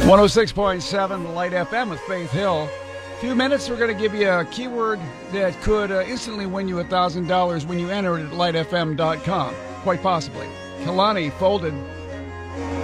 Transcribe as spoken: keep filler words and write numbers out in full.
one oh six point seven Light F M with Faith Hill. A few minutes, we're going to give you a keyword that could uh, instantly win you one thousand dollars when you enter it at light f m dot com. Quite possibly. Kalani folded